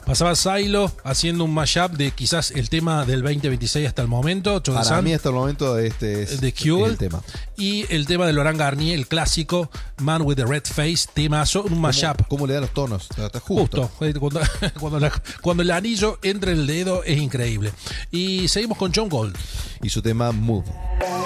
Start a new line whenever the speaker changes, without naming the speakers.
Pasaba Silo haciendo un mashup de quizás el tema del 2026 hasta el momento.
Para mí hasta el momento este es
The Cure,
el tema.
Y el tema de Laurent Garnier, el clásico Man with the Red Face, temazo, un mashup.
¿Cómo le da los tonos? Está justo.
Cuando el anillo entra en el dedo es increíble. Y seguimos con John Gold
y su tema Move.